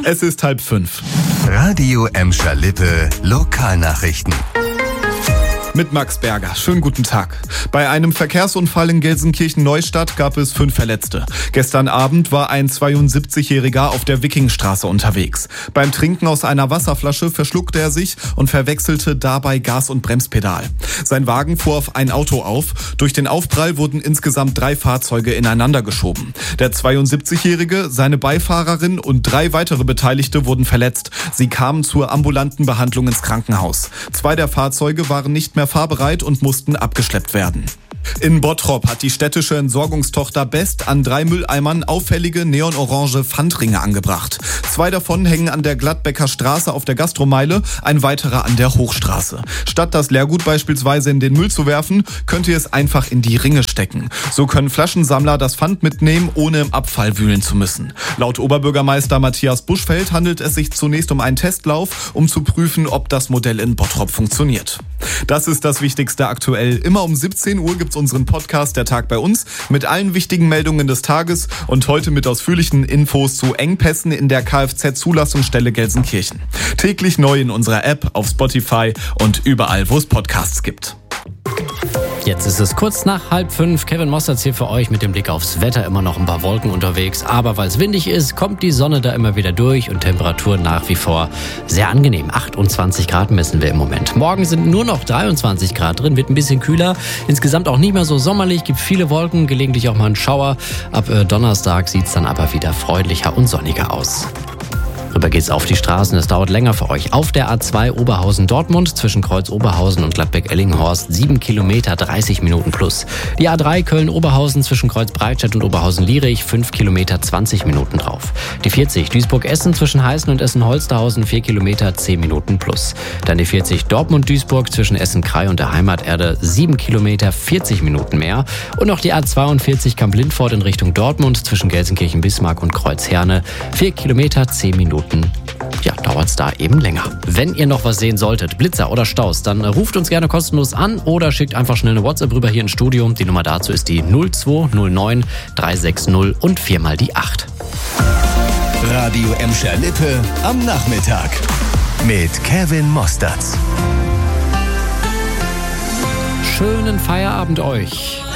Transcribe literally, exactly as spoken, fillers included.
Es ist halb fünf. Radio Emscher Lippe Lokalnachrichten. Mit Max Berger. Schönen guten Tag. Bei einem Verkehrsunfall in Gelsenkirchen-Neustadt gab es fünf Verletzte. Gestern Abend war ein zweiundsiebzigjähriger auf der Wikingstraße unterwegs. Beim Trinken aus einer Wasserflasche verschluckte er sich und verwechselte dabei Gas- und Bremspedal. Sein Wagen fuhr auf ein Auto auf. Durch den Aufprall wurden insgesamt drei Fahrzeuge ineinander geschoben. Der zweiundsiebzigjährige, seine Beifahrerin und drei weitere Beteiligte wurden verletzt. Sie kamen zur ambulanten Behandlung ins Krankenhaus. Zwei der Fahrzeuge waren nicht mehr fahrbereit und mussten abgeschleppt werden. In Bottrop hat die städtische Entsorgungstochter Best an drei Mülleimern auffällige neonorange Pfandringe angebracht. Zwei davon hängen an der Gladbecker Straße auf der Gastromeile, ein weiterer an der Hochstraße. Statt das Leergut beispielsweise in den Müll zu werfen, könnt ihr es einfach in die Ringe stecken. So können Flaschensammler das Pfand mitnehmen, ohne im Abfall wühlen zu müssen. Laut Oberbürgermeister Matthias Buschfeld handelt es sich zunächst um einen Testlauf, um zu prüfen, ob das Modell in Bottrop funktioniert. Das ist das Wichtigste aktuell. Immer um siebzehn Uhr gibt's unseren Podcast Der Tag bei uns mit allen wichtigen Meldungen des Tages und heute mit ausführlichen Infos zu Engpässen in der Kfz-Zulassungsstelle Gelsenkirchen. Täglich neu in unserer App, auf Spotify und überall, wo es Podcasts gibt. Jetzt ist es kurz nach halb fünf. Kevin Mosterz hier für euch mit dem Blick aufs Wetter. Immer noch ein paar Wolken unterwegs. Aber weil es windig ist, kommt die Sonne da immer wieder durch und Temperatur nach wie vor sehr angenehm. achtundzwanzig Grad messen wir im Moment. Morgen sind nur noch dreiundzwanzig Grad drin, wird ein bisschen kühler. Insgesamt auch nicht mehr so sommerlich, gibt viele Wolken, gelegentlich auch mal einen Schauer. Ab äh, Donnerstag sieht es dann aber wieder freundlicher und sonniger aus. Rüber geht's auf die Straßen, es dauert länger für euch. Auf der A zwei Oberhausen-Dortmund zwischen Kreuz Oberhausen und Gladbeck-Ellinghorst sieben Kilometer, dreißig Minuten plus. Die A drei Köln-Oberhausen zwischen Kreuz Breitscheid und Oberhausen-Lierich fünf Kilometer, zwanzig Minuten drauf. Die vierzig Duisburg-Essen zwischen Heißen und Essen-Holsterhausen vier Kilometer, zehn Minuten plus. Dann die vierzig Dortmund-Duisburg zwischen Essen-Krei und der Heimaterde sieben Kilometer, vierzig Minuten mehr. Und noch die A zweiundvierzig Kamp-Lindfort in Richtung Dortmund zwischen Gelsenkirchen-Bismarck und Kreuz-Herne vier Kilometer, zehn Minuten. Ja, dauert's da eben länger. Wenn ihr noch was sehen solltet, Blitzer oder Staus, dann ruft uns gerne kostenlos an oder schickt einfach schnell eine WhatsApp rüber hier ins Studio. Die Nummer dazu ist die null zwei null neun drei sechs null und viermal die acht. Radio Emscher Lippe am Nachmittag mit Kevin Mosterz. Schönen Feierabend euch.